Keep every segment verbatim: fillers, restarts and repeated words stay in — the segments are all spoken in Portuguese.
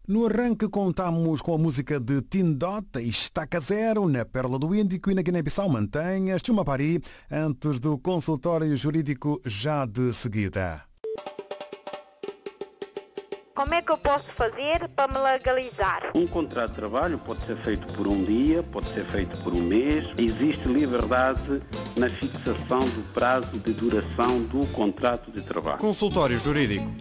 No arranque contamos com a música de Tindot, Estaca Zero, na Pérola do Índico, e na Guiné-Bissau mantém a Chumapari, antes do consultório jurídico já de seguida. Como é que eu posso fazer para me legalizar? Um contrato de trabalho pode ser feito por um dia, pode ser feito por um mês. Existe liberdade na fixação do prazo de duração do contrato de trabalho. Consultório jurídico.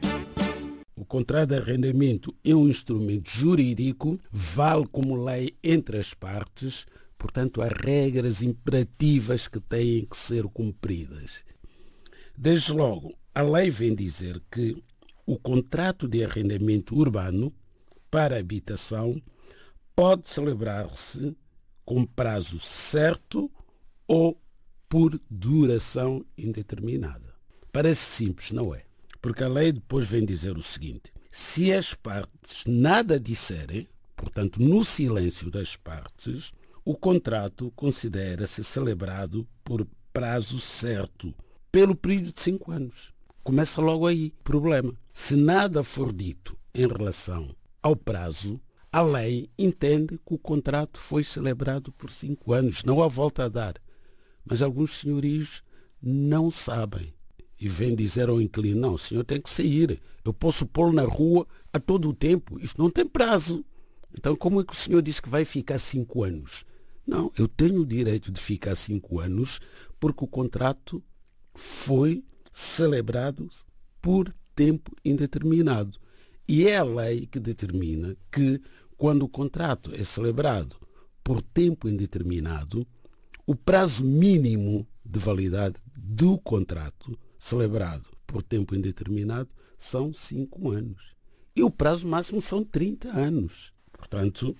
O contrato de arrendamento é um instrumento jurídico, vale como lei entre as partes, portanto há regras imperativas que têm que ser cumpridas. Desde logo, a lei vem dizer que o contrato de arrendamento urbano para habitação pode celebrar-se com prazo certo ou por duração indeterminada. Parece simples, não é? Porque a lei depois vem dizer o seguinte: se as partes nada disserem, portanto no silêncio das partes, o contrato considera-se celebrado por prazo certo, pelo período de cinco anos. Começa logo aí o problema. Se nada for dito em relação ao prazo, a lei entende que o contrato foi celebrado por cinco anos, não há volta a dar. Mas alguns senhorios não sabem e vêm dizer ao inquilino: não, o senhor tem que sair, eu posso pô-lo na rua a todo o tempo, isto não tem prazo. Então como é que o senhor diz que vai ficar cinco anos? Não, eu tenho o direito de ficar cinco anos porque o contrato foi celebrado por tempo indeterminado. E é a lei que determina que, quando o contrato é celebrado por tempo indeterminado, o prazo mínimo de validade do contrato celebrado por tempo indeterminado são cinco anos. E o prazo máximo são trinta anos. Portanto,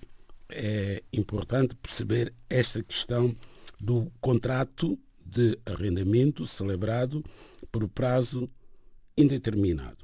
é importante perceber esta questão do contrato de arrendamento celebrado por prazo indeterminado.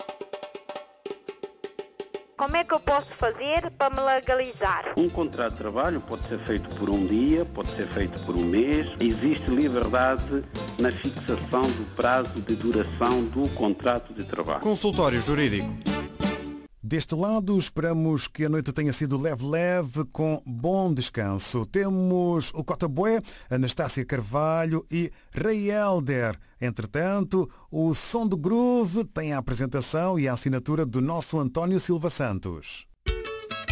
Como é que eu posso fazer para me legalizar? Um contrato de trabalho pode ser feito por um dia, pode ser feito por um mês. Existe liberdade na fixação do prazo de duração do contrato de trabalho. Consultório jurídico. Deste lado, esperamos que a noite tenha sido leve-leve, com bom descanso. Temos o Cotabué, Anastácia Carvalho e Rei Helder. Entretanto, o Som do Groove tem a apresentação e a assinatura do nosso António Silva Santos.